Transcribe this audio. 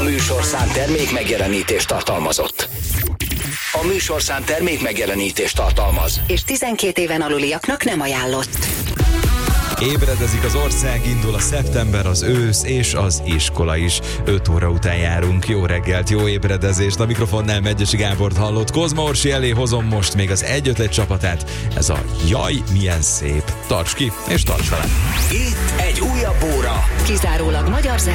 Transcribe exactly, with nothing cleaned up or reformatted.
A műsorszám termék megjelenítést tartalmazott. A műsorszám termék megjelenítést tartalmaz. És tizenkét éven aluliaknak nem ajánlott. Ébredezik az ország, indul a szeptember, az ősz és az iskola is. öt óra után járunk. Jó reggelt, jó ébredezést. A mikrofonnál Megyesi Gábort hallott. Kozma Orsi elé hozom most még az egy ötlet csapatát. Ez a Jaj, milyen szép. Tarts ki és tarts vele. Itt egy újabb óra. Kizárólag magyar